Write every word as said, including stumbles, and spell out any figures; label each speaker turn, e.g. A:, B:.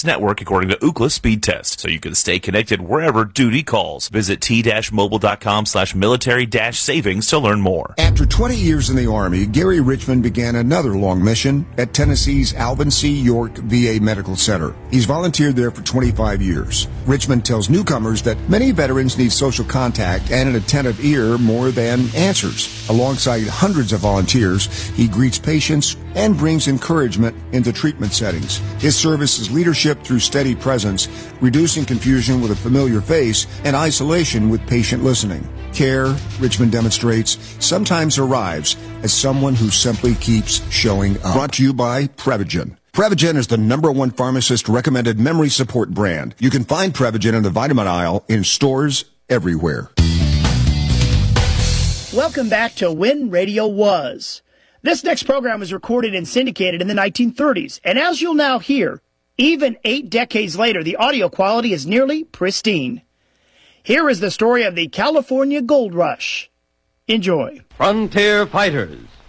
A: network according to Ookla speed test, so you can stay connected wherever duty calls. Visit t-mobile.com slash military dash savings to learn more.
B: After twenty years in the Army, Gary Richmond began another long mission at Tennessee's Alvin C. York V A Medical Center. He's volunteered there for twenty-five years. Richmond tells newcomers that many veterans need social contact and an attentive ear more than answers. Alongside hundreds of volunteers, he greets patients and brings encouragement into treatment settings. His service is leadership through steady presence, reducing confusion with a familiar face, and isolation with patient listening. Care, Richmond demonstrates, sometimes arrives as someone who simply keeps showing up. Brought to you by Prevagen. Prevagen is the number one pharmacist-recommended memory support brand. You can find Prevagen in the vitamin aisle in stores everywhere.
C: Welcome back to When Radio Was. This next program was recorded and syndicated in the nineteen thirties, and as you'll now hear, even eight decades later, the audio quality is nearly pristine. Here is the story of the California Gold Rush. Enjoy.
D: Frontier Fighters.